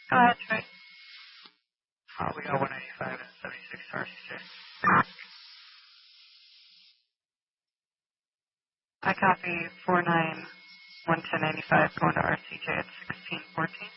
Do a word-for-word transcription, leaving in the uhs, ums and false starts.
Go ahead, Troy. Uh, we got one eighty-five and seventy-six R C J. I copy four nine one ten eighty-five going to R C J at sixteen fourteen.